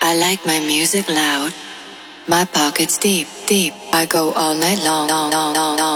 I like my music loud. My pockets deep, deep. I go all night long.